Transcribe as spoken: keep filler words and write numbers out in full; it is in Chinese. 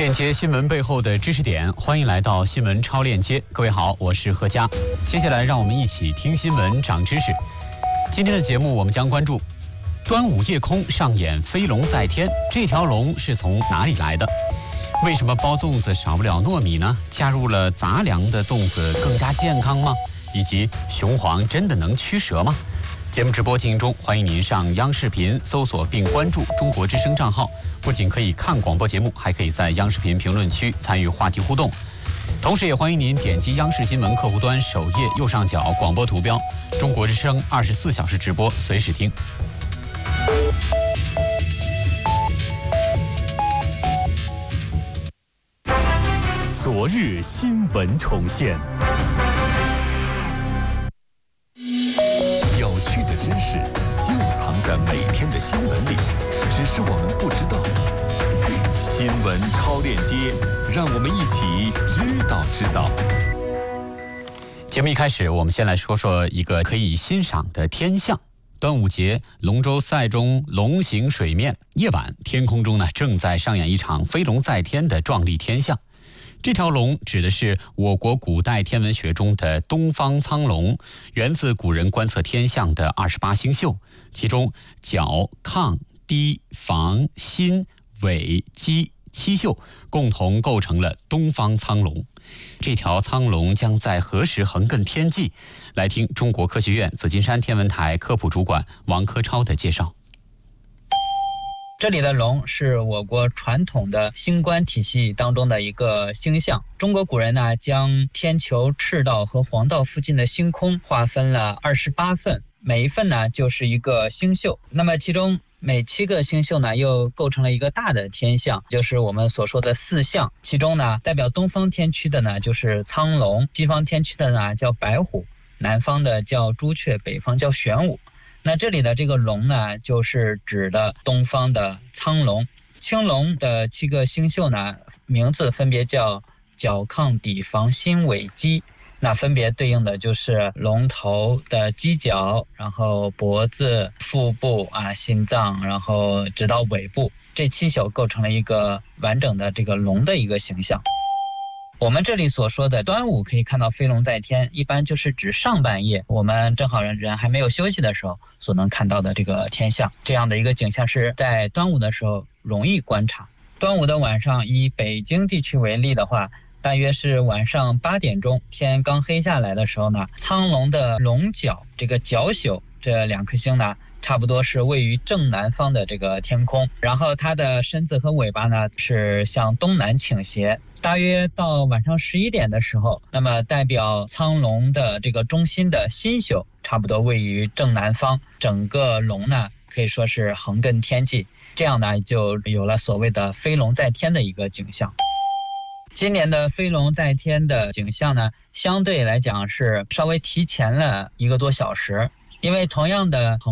链接新闻背后的知识点，欢迎来到新闻超链接。各位好，我是何佳。接下来让我们一起听新闻长知识。今天的节目我们将关注端午夜空上演飞龙在天，这条龙是从哪里来的？为什么包粽子少不了糯米呢？加入了杂粮的粽子更加健康吗？以及雄黄真的能驱蛇吗？节目直播进行中，欢迎您上央视频搜索并关注中国之声账号，不仅可以看广播节目，还可以在央视频评论区参与话题互动。同时也欢迎您点击央视新闻客户端首页右上角广播图标，中国之声二十四小时直播，随时听。 昨日新闻重现，有趣的知识就藏在每天的新闻里，只是我们不知道。新闻超链接，让我们一起知道知道。 节目一开始，我们先来说说一个可以欣赏的天象。端午节，龙舟赛中龙行水面，夜晚天空中呢正在上演一场飞龙在天的壮丽天象。这条龙指的是我国古代天文学中的东方苍龙，源自古人观测天象的二十八星宿，其中角、亢、氐、房、心、尾、箕七宿共同构成了东方苍龙。这条苍龙将在何时横亘天际？来听中国科学院紫金山天文台科普主管王科超的介绍。 这里的龙是我国传统的星官体系当中的一个星象。中国古人呢，将天球赤道和黄道附近的星空划分了二十八份，每一份呢就是一个星宿。那么其中每七个星宿呢，又构成了一个大的天象，就是我们所说的四象。其中呢，代表东方天区的呢就是苍龙，西方天区的呢叫白虎，南方的叫朱雀，北方叫玄武。那这里的这个龙呢，就是指的东方的苍龙。青龙的七个星宿呢，名字分别叫角、亢、氐、房、心、尾、箕，那分别对应的就是龙头的犄角，然后脖子、腹部啊、心脏，然后直到尾部，这七宿构成了一个完整的这个龙的一个形象。我们这里所说的端午可以看到飞龙在天，一般就是指上半夜我们正好人还没有休息的时候所能看到的这个天象。这样的一个景象是在端午的时候容易观察。端午的晚上，以北京地区为例的话，大约是晚上八点钟，天刚黑下来的时候呢，苍龙的龙角这个角宿这两颗星呢，差不多是位于正南方的这个天空，然后它的身子和尾巴呢是向东南倾斜。大约到晚上十一点的时候，那么代表苍龙的这个中心的心宿差不多位于正南方，整个龙呢可以说是横亘天际，这样呢就有了所谓的飞龙在天的一个景象。今年的飞龙在天的景象呢，相对来讲是稍微提前了一个多小时，因为同样的